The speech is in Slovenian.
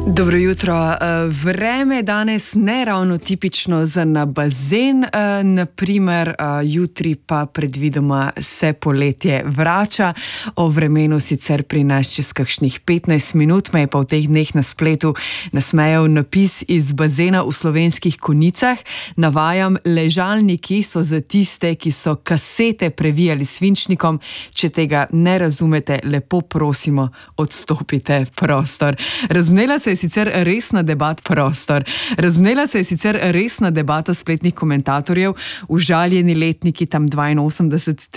Dobro jutro. Vreme danes ne ravno tipično za na bazen, naprimer, jutri pa predvidoma se poletje vrača. O vremenu sicer pri nas čez kakšnih 15 minut, me je pa v teh dneh na spletu nasmejal napis iz bazena v Slovenskih Konjicah. Navajam: ležalniki so za tiste, ki so kasete previjali svinčnikom. Če tega ne razumete, lepo prosimo, odstopite prostor. Razvnela se je sicer resna debata spletnih komentatorjev, užaljeni letniki tam 82,